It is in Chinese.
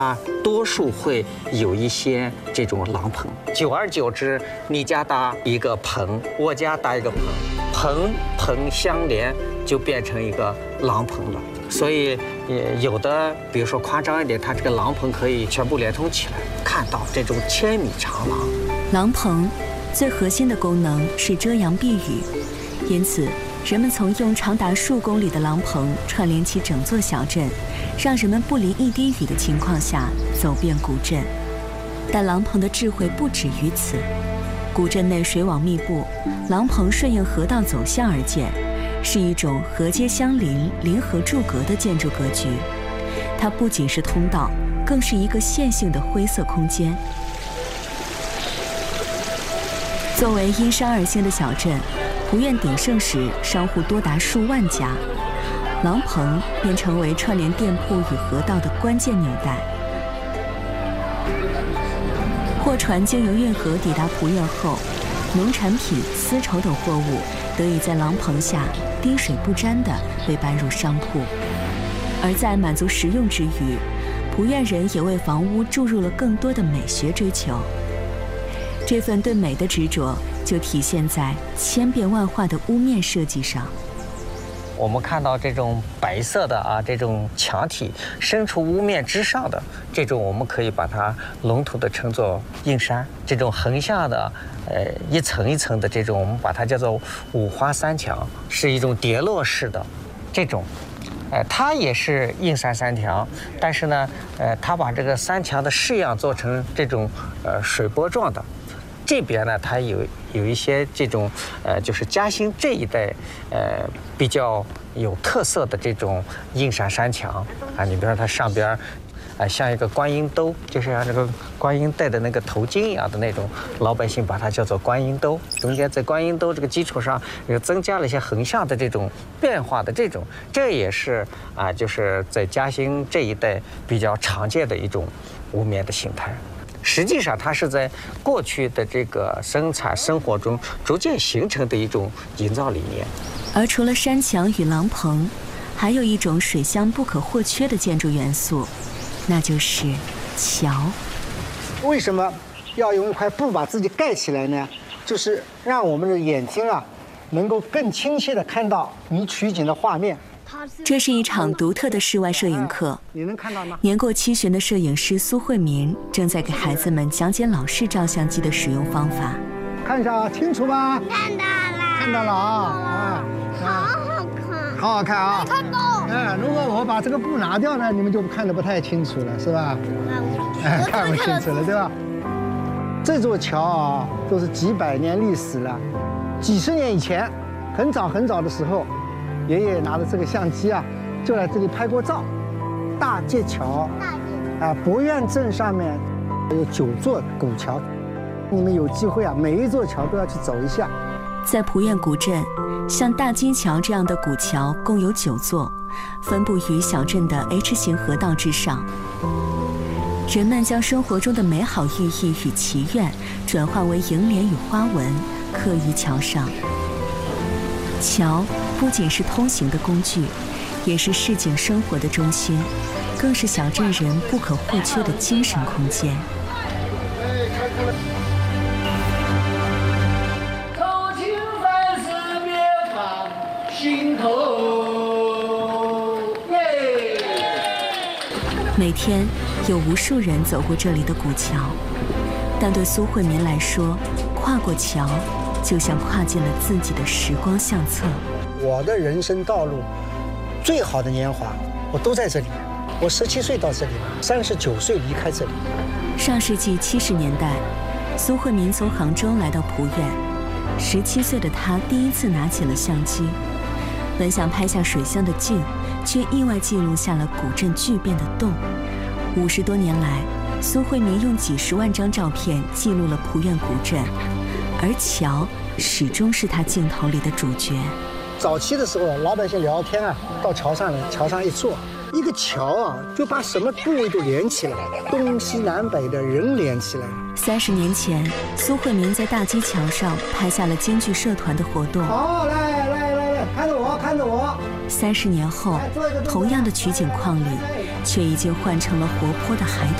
多数会有一些这种廊棚，久而久之，你家搭一个棚，我家搭一个棚，棚相连，就变成一个廊棚了。所以有的，比如说夸张一点，它这个廊棚可以全部连通起来，看到这种1000米长廊。 廊棚最核心的功能是遮阳避雨，因此人们曾用长达数公里的廊棚串联起整座小镇，让人们不淋一滴雨的情况下走遍古镇。但廊棚的智慧不止于此，古镇内水网密布，廊棚顺应河道走向而建，是一种河街相邻、临河筑阁的建筑格局。它不仅是通道，更是一个线性的灰色空间。作为因山而兴的小镇，蒲院鼎盛时商户多达数万家，廊棚便成为串联店铺与河道的关键纽带。货船经由运河抵达蒲院后，农产品、丝绸等货物得以在廊棚下滴水不沾地被搬入商铺。而在满足实用之余，蒲院人也为房屋注入了更多的美学追求。这份对美的执着就体现在千变万化的屋面设计上。 我们看到这种白色的这种墙体伸出屋面之上的这种，我们可以把它笼统地称作硬山。这种横向的，一层一层的这种，我们把它叫做五花三墙，是一种叠落式的这种。它也是硬山三墙，但是呢，它把这个三墙的式样做成这种水波状的。这边呢，它有一些这种就是嘉兴这一带比较有特色的这种硬山山墙你比如说它上边像一个观音兜，就是像这个观音戴的那个头巾一样的那种，老百姓把它叫做观音兜。中间在观音兜这个基础上又增加了一些横向的这种变化的这种，这也是就是在嘉兴这一带比较常见的一种屋面的形态。实际上，它是在过去的这个生产生活中逐渐形成的一种营造理念。 而除了山墙与廊棚，还有一种水乡不可或缺的建筑元素，那就是桥。 为什么要用一块布把自己盖起来呢？就是让我们的眼睛能够更清晰地看到你取景的画面。 这是一场独特的室外摄影课。 你能看到吗？ 年过70的摄影师苏慧民正在给孩子们讲解老式照相机的使用方法。 看一下清楚吗？ 看到了。 看到了好好看。 好好看啊！ 看到。 如果我把这个布拿掉呢，你们就看得不太清楚了，是吧？看不清楚了，对吧？这座桥都是几百年历史了，几十年以前，很早很早的时候。爷爷拿着这个相机就来这里拍过照。大界桥，博院镇上面有9座古桥，你们有机会每一座桥都要去走一下。 在蒲院古镇，像大金桥这样的古桥共有9座，分布于小镇的 H 型河道之上。人们将生活中的美好寓意与祈愿转化为楹联与花纹，刻于桥上。桥不仅是通行的工具，也是市井生活的中心，更是小镇人不可或缺的精神空间。 口情凡事别放心头。 每天有无数人走过这里的古桥，但对苏慧民来说，跨过桥就像跨进了自己的时光相册。 我的人生道路最好的年华，我都在这里。我17岁到这里，39岁离开这里。 上世纪70年代，苏慧民从杭州来到蒲院。17岁的他第一次拿起了相机，本想拍下水乡的静，却意外记录下了古镇巨变的动。50多年来，苏慧民用几十万张照片记录了蒲院古镇，而桥始终是他镜头里的主角。 早期的时候，老百姓聊天到桥上一坐，一个桥就把什么部位都连起来，东西南北的人连起来。 30年前，苏慧民在大基桥上拍下了京剧社团的活动。 好，来，看着我。30 年后，同样的取景框里， 却已经换成了活泼的孩童。